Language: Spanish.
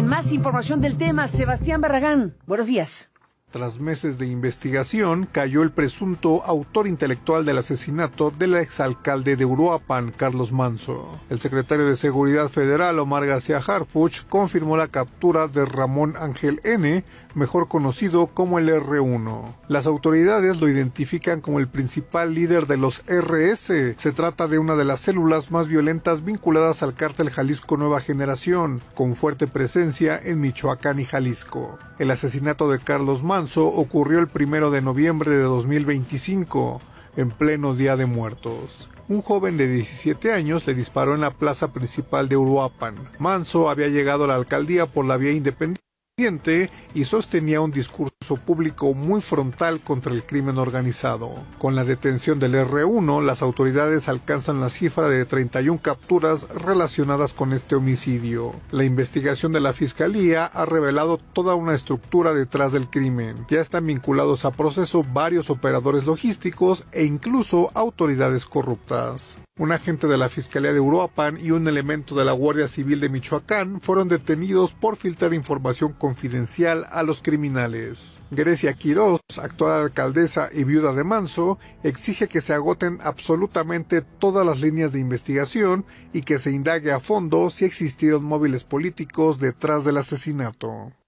más información del tema, Sebastián Barragán. Buenos días. Tras meses de investigación, cayó el presunto autor intelectual del asesinato del exalcalde de Uruapan, Carlos Manzo. El secretario de Seguridad Federal, Omar García Harfuch, confirmó la captura de Ramón Ángel N., mejor conocido como el R1. Las autoridades lo identifican como el principal líder de los RS. Se trata de una de las células más violentas vinculadas al cártel Jalisco Nueva Generación, con fuerte presencia en Michoacán y Jalisco. El asesinato de Carlos Manzo ocurrió el 1 de noviembre de 2025, en pleno Día de Muertos. Un joven de 17 años le disparó en la plaza principal de Uruapan. Manzo había llegado a la alcaldía por la vía independiente y sostenía un discurso público muy frontal contra el crimen organizado. Con la detención del R1, las autoridades alcanzan la cifra de 31 capturas relacionadas con este homicidio. La investigación de la Fiscalía ha revelado toda una estructura detrás del crimen. Ya están vinculados a proceso varios operadores logísticos e incluso autoridades corruptas. Un agente de la Fiscalía de Uruapan y un elemento de la Guardia Civil de Michoacán fueron detenidos por filtrar información confidencial a los criminales. Grecia Quirós, actual alcaldesa y viuda de Manzo, exige que se agoten absolutamente todas las líneas de investigación y que se indague a fondo si existieron móviles políticos detrás del asesinato.